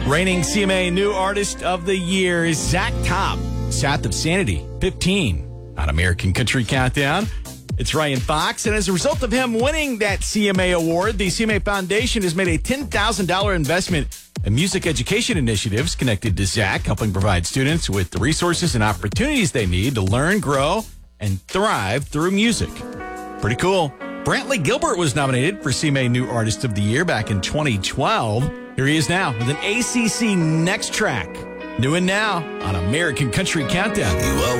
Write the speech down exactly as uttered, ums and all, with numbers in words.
Reigning C M A New Artist of the Year is Zach Top, South of Sanity, fifteen, on American Country Countdown. It's Ryan Fox, and as a result of him winning that C M A award, the C M A Foundation has made a ten thousand dollars investment in music education initiatives connected to Zach, helping provide students with the resources and opportunities they need to learn, grow, and thrive through music. Pretty cool. Brantley Gilbert was nominated for C M A New Artist of the Year back in twenty twelve. Here he is now with an A C C Next Track. New and now on American Country Countdown.